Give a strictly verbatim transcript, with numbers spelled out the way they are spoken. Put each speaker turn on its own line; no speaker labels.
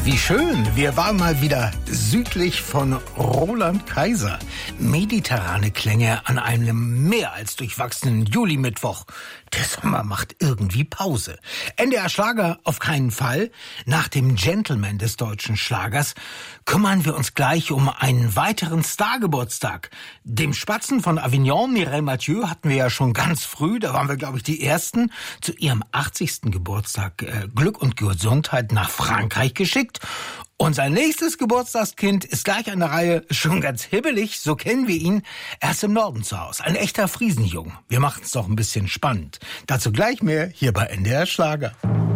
Wie schön, wir waren mal wieder südlich von Roland Kaiser. Mediterrane Klänge an einem mehr als durchwachsenen Julimittwoch. Der Sommer macht irgendwie Pause. N D R Schlager auf keinen Fall. Nach dem Gentleman des deutschen Schlagers kümmern wir uns gleich um einen weiteren Stargeburtstag. Dem Spatzen von Avignon, Mireille Mathieu, hatten wir ja schon ganz früh, da waren wir, glaube ich, die Ersten, zu ihrem achtzigsten Geburtstag äh, Glück und Gesundheit nach Frankreich geschickt. Und sein nächstes Geburtstagskind ist gleich an der Reihe, schon ganz hibbelig, so kennen wir ihn. Er ist im Norden zu Hause, ein echter Friesenjung. Wir machen es doch ein bisschen spannend. Dazu gleich mehr hier bei N D R Schlager.